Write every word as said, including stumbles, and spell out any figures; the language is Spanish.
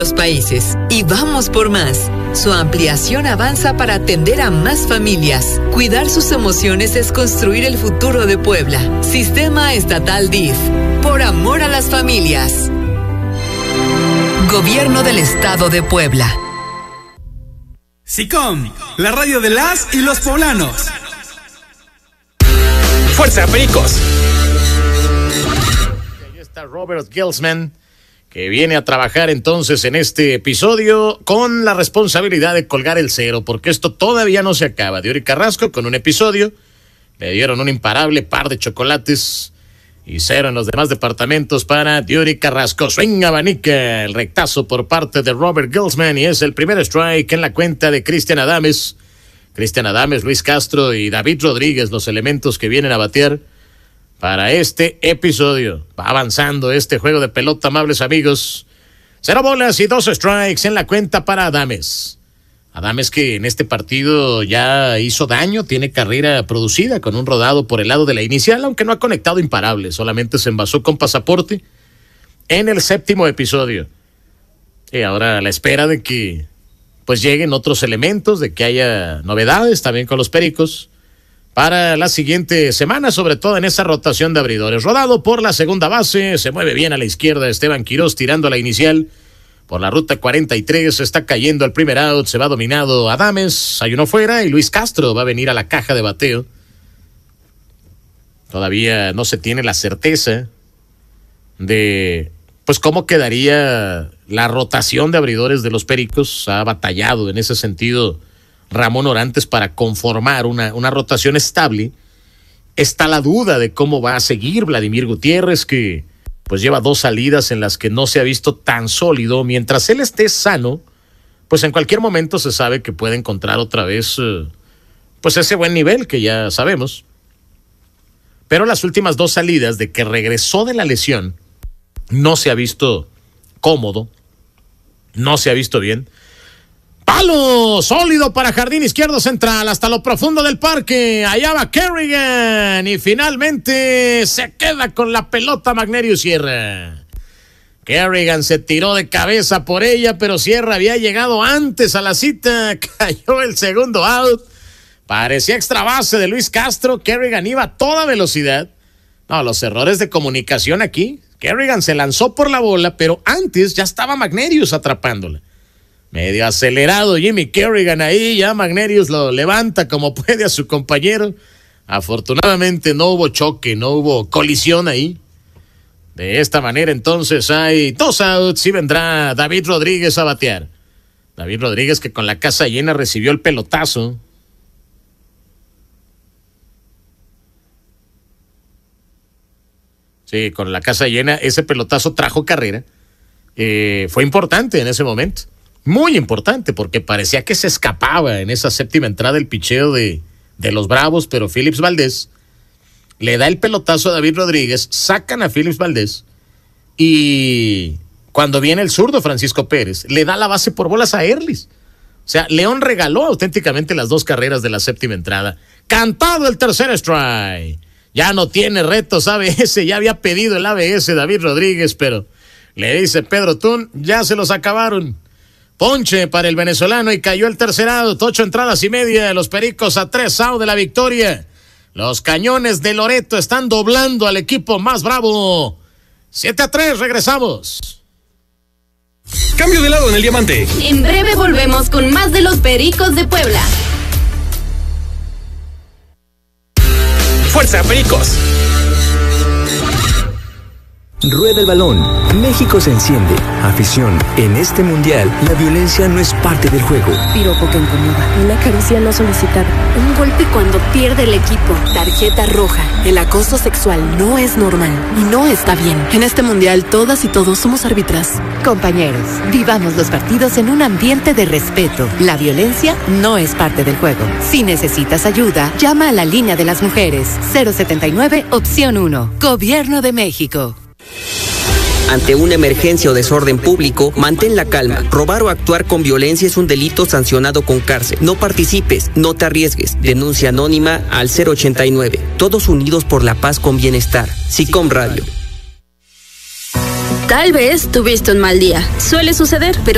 los países y vamos por más. Su ampliación avanza para atender a más familias. Cuidar sus emociones es construir el futuro de Puebla. Sistema Estatal D I F. Por amor a las familias. Gobierno del Estado de Puebla. SICOM, la radio de las y los poblanos. ¡Fuerza, Pericos! Ahí está Robert Gilsman, que viene a trabajar entonces en este episodio con la responsabilidad de colgar el cero, porque esto todavía no se acaba. Diori Carrasco con un episodio, le dieron un imparable par de chocolates y cero en los demás departamentos para Diori Carrasco. Swing abanica, el rectazo por parte de Robert Gilsman y es el primer strike en la cuenta de Cristian Adames. Cristian Adames, Luis Castro y David Rodríguez, los elementos que vienen a batear para este episodio. Va avanzando este juego de pelota, amables amigos. Cero bolas y dos strikes en la cuenta para Adames. Adames que en este partido ya hizo daño, tiene carrera producida con un rodado por el lado de la inicial, aunque no ha conectado imparable, solamente se envasó con pasaporte en el séptimo episodio. Y ahora a la espera de que pues lleguen otros elementos, de que haya novedades también con los Pericos para la siguiente semana, sobre todo en esa rotación de abridores. Rodado por la segunda base, se mueve bien a la izquierda Esteban Quiroz tirando a la inicial. Por la ruta cuarenta y tres está cayendo el primer out, se va dominado Adames, hay uno fuera y Luis Castro va a venir a la caja de bateo. Todavía no se tiene la certeza de pues cómo quedaría la rotación de abridores de los Pericos. Ha batallado en ese sentido Ramón Orantes para conformar una, una rotación estable. Está la duda de cómo va a seguir Vladimir Gutiérrez, que pues lleva dos salidas en las que no se ha visto tan sólido. Mientras él esté sano, pues en cualquier momento se sabe que puede encontrar otra vez eh, pues ese buen nivel que ya sabemos. Pero las últimas dos salidas de que regresó de la lesión no se ha visto cómodo, no se ha visto bien. Palo sólido para jardín izquierdo central hasta lo profundo del parque. Allá va Kerrigan y finalmente se queda con la pelota Magnerio Sierra. Kerrigan se tiró de cabeza por ella, pero Sierra había llegado antes a la cita. Cayó el segundo out. Parecía extra base de Luis Castro. Kerrigan iba a toda velocidad. No, los errores de comunicación aquí. Kerrigan se lanzó por la bola, pero antes ya estaba Magnerius atrapándola. Medio acelerado Jimmy Kerrigan ahí, ya Magnerius lo levanta como puede a su compañero. Afortunadamente no hubo choque, no hubo colisión ahí. De esta manera entonces hay dos outs y vendrá David Rodríguez a batear. David Rodríguez que con la casa llena recibió el pelotazo. Sí, con la casa llena, ese pelotazo trajo carrera. Eh, fue importante en ese momento. Muy importante, porque parecía que se escapaba en esa séptima entrada el picheo de, de los Bravos, pero Phillips Valdés le da el pelotazo a David Rodríguez, sacan a Phillips Valdés, y cuando viene el zurdo Francisco Pérez, le da la base por bolas a Erlis. O sea, León regaló auténticamente las dos carreras de la séptima entrada. Cantado el tercer strike. Ya no tiene retos A B S, ya había pedido el A B S David Rodríguez, pero le dice Pedro Tun, ya se los acabaron. Ponche para el venezolano y cayó el tercer out, ocho entradas y media, los Pericos a tres out de la victoria. Los Cañones de Loreto están doblando al equipo más bravo. siete a tres, regresamos. Cambio de lado en el diamante. En breve volvemos con más de los Pericos de Puebla. ¡Fuerza, Pericos! Rueda el balón. México se enciende. Afición. En este mundial, la violencia no es parte del juego. Piropo que incomoda. Una caricia no solicitada. Un golpe cuando pierde el equipo. Tarjeta roja. El acoso sexual no es normal y no está bien. En este mundial, todas y todos somos árbitras. Compañeros, vivamos los partidos en un ambiente de respeto. La violencia no es parte del juego. Si necesitas ayuda, llama a la línea de las mujeres. cero setenta y nueve, opción uno. Gobierno de México. Ante una emergencia o desorden público, mantén la calma. Robar o actuar con violencia es un delito sancionado con cárcel. No participes, no te arriesgues. Denuncia anónima al cero ochenta y nueve. Todos unidos por la paz con bienestar. SICOM Radio. Tal vez tuviste un mal día. Suele suceder, pero